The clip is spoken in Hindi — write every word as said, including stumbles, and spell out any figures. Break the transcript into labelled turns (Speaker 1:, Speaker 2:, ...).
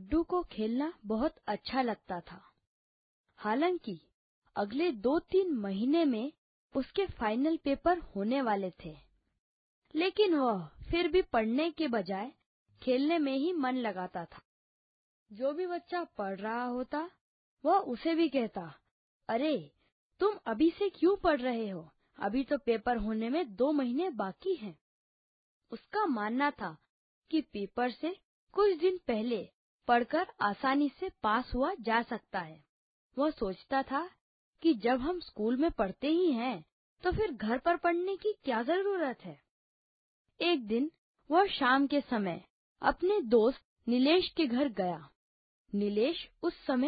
Speaker 1: गुड्डू को खेलना बहुत अच्छा लगता था। हालांकि अगले दो तीन महीने में उसके फाइनल पेपर होने वाले थे, लेकिन वह फिर भी पढ़ने के बजाय खेलने में ही मन लगाता था। जो भी बच्चा पढ़ रहा होता, वह उसे भी कहता, अरे तुम अभी से क्यों पढ़ रहे हो, अभी तो पेपर होने में दो महीने बाकी हैं। उसका मानना था कि पेपर से कुछ दिन पहले पढ़कर आसानी से पास हुआ जा सकता है। वह सोचता था कि जब हम स्कूल में पढ़ते ही हैं, तो फिर घर पर पढ़ने की क्या जरूरत है। एक दिन वह शाम के समय अपने दोस्त नीलेश के घर गया। नीलेश उस समय